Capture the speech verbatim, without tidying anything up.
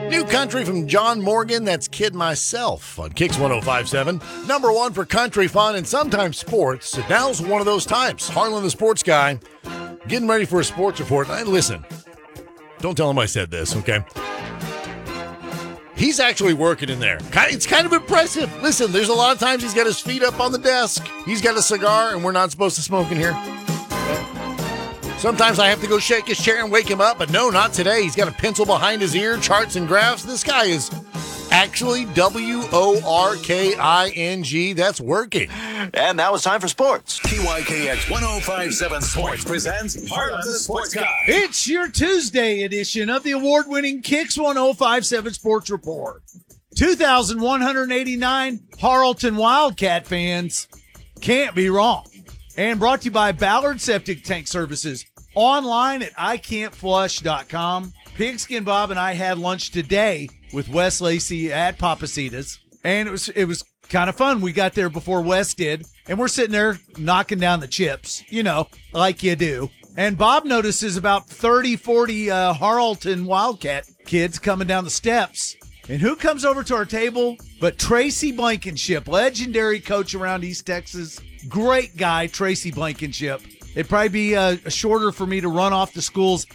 New country from John Morgan, that's Kid Myself on Kicks one oh five seven. Number one for country fun and sometimes sports. Now's one of those times. Harlan the sports guy, getting ready for a sports report. Hey, listen, don't tell him I said this, okay? He's actually working in there. It's kind of impressive. Listen, there's a lot of times he's got his feet up on the desk. He's got a cigar, and we're not supposed to smoke in here. Sometimes I have to go shake his chair and wake him up, but no, not today. He's got a pencil behind his ear, charts and graphs. This guy is actually W O R K I N G. That's working. And now it's time for sports. K Y K X one oh five seven Sports presents Harlan the Sports Guy. It's your Tuesday edition of the award-winning Kicks one oh five seven Sports Report. two thousand one hundred eighty-nine Harlton Wildcat fans can't be wrong. And brought to you by Ballard Septic Tank Services. Online at I can't flush dot com. Pigskin Bob and I had lunch today with Wes Lacey at Papacita's, and it was it was kind of fun. We got there before Wes did, and we're sitting there knocking down the chips, you know, like you do. And Bob notices about thirty, forty uh, Harlton Wildcat kids coming down the steps. And who comes over to our table but Tracy Blankenship, legendary coach around East Texas. Great guy, Tracy Blankenship. It'd probably be uh, shorter for me to run off the school's